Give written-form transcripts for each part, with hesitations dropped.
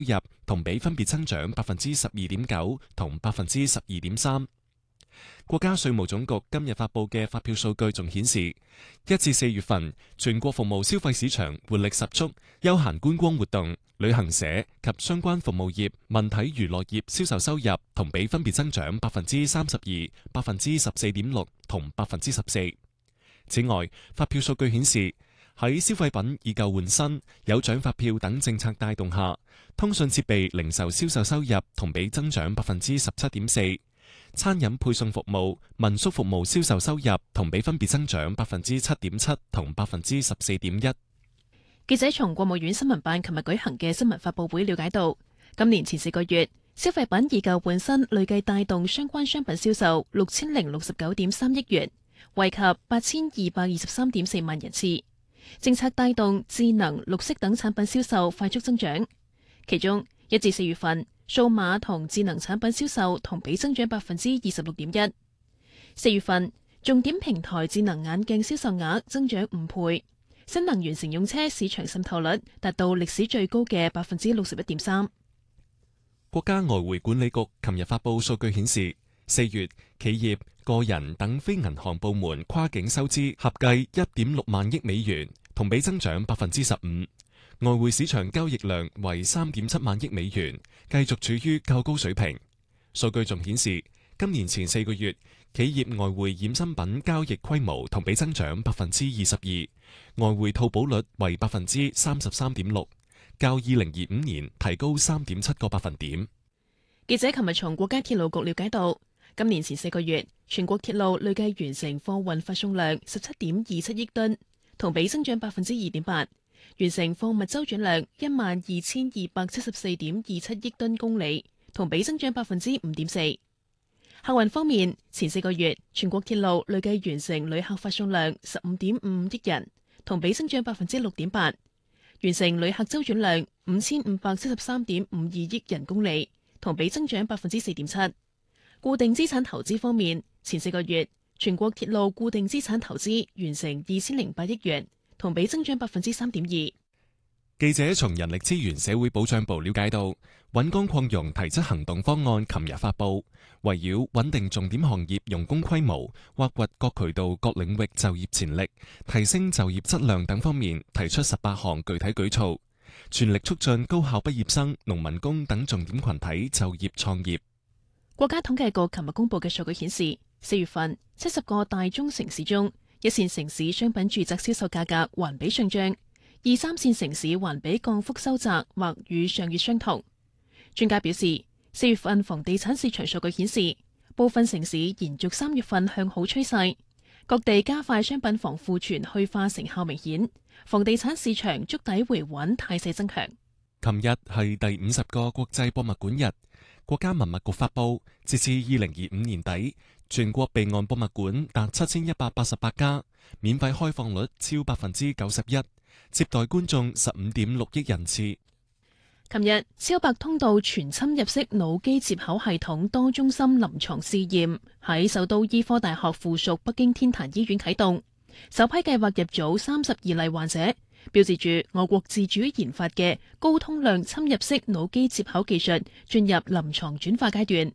入同比分別增長12.9%同12.3%。國家稅務總局今日發布嘅發票數據仲顯示，1至4月份全國服務消費市場活力十足，休閒觀光活動、旅行社及相關服務業、文體娛樂業銷售收入同比分別增長32%、14.6%同14%。此外，發票數據顯示，喺消費品以舊換新、有獎發票等政策帶動下，通訊設備零售銷售收入同比增長17.4%。餐飲配送服務、民宿服務銷售收入同比分別增長7.7%同14.1%。 記者從國務院新聞辦琴日舉行嘅新聞發佈會了解到，今年前4個月，消費品以舊換新累計帶動相關商品銷售6069.3億元，惠及8223.4萬人次。政策帶動智能、綠色等產品銷售快速增長，其中1至4月份，數碼同智能產品銷售同比增長26.1%。4月份，重點平台智能眼鏡銷售額增長5倍，新能源乘用車市場滲透率達到歷史最高嘅61.3%。 國家外匯管理局琴日發布數據顯示，4月企業、個人等非銀行部門跨境收支合計1.6萬億美元，同比增長15%。外匯市場交易量為3.7萬億美元，繼續處於較高水平。數據仲顯示，今年前4個月，企業外匯衍生品交易規模同比增長22%，外匯套保率為33.6%，較2025年提高3.7個百分點。 記者琴日從國家鐵路局了解到，今年前4個月，全國鐵路累計完成貨運發送量17.27億噸，同比增長2.8%。完成貨物周轉量12274.27億噸公里，同比增長5.4%。客運方面，前4個月全國鐵路累計完成旅客發送量15.5億人，同比增長6.8%。完成旅客周轉量5573.52億人公里，同比增長4.7%。固定資產投資方面，前4個月全國鐵路固定資產投資完成2008億元。同比增長3.2%。 記者從人力資源社會保障部了解到，穩崗擴容提質行動方案琴日發布，圍繞穩定重點行業用工規模、挖掘各渠道各領域就業潛力、提升就業質量等方面提出18項具體舉措，全力促進高校畢業生、農民工等重點群體就業創業。 國家統計局琴日公布嘅數據顯示，4月份70個大中城市中，一線城市商品住宅銷售價格環比上漲，2、3線城市環比降幅收窄或與上月相同。專家表示，4月份房地產市場數據顯示，部分城市延續3月份向好趨勢，各地加快商品房庫存去化成效明顯，房地產市場築底回穩態勢增強。 琴日係第50個國際博物館日，國家文物局發布，截至2025年底，全國備案博物館達7188家，免費開放率超91%，接待觀眾15.6億人次。 琴日，超白通道全侵入式腦機接口系統多中心臨床試驗喺首都醫科大學附屬北京天壇醫院啟動，首批計劃入組32例患者，標誌住我國自主研發嘅高通量侵入式腦機接口技術進入臨床轉化階段。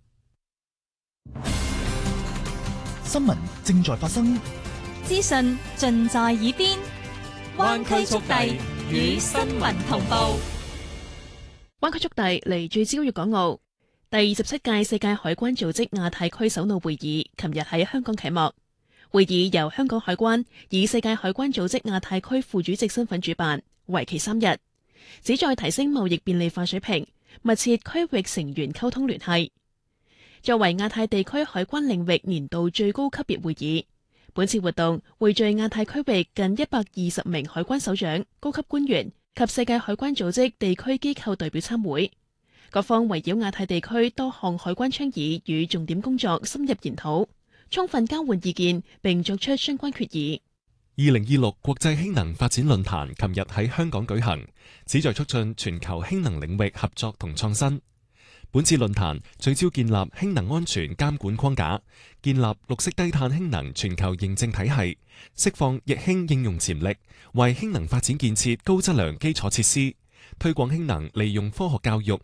新聞正在發生， 資訊盡在耳邊，灣區速遞與新聞同步。 灣區速遞嚟聚焦粵港澳。第27屆世界海關組織亞太區首腦會議琴日喺香港啟幕。會議由香港海關以世界海關組織亞太區副主席身份主辦，為期3日，旨在提升貿易便利化水平，密切區域成員溝通聯繫。作為亞太地區海關領域年度最高級別會議，本次活動匯聚亞太區域近120名海關首長、高級官員及世界海關組織地區機構代表參會。各方圍繞亞太地區多項海關倡議與重點工作深入研討，充分交換意見並作出相關決議。 2026國際氫能發展論壇琴日喺香港舉行，旨在促進全球氫能領域合作同創新。本次論壇聚焦建立氫能安全監管框架，建立綠色低碳氫能全球認證體系，釋放液氫應用潛力，為氫能發展建設高質量基礎設施， 推廣氫能利用科學教育，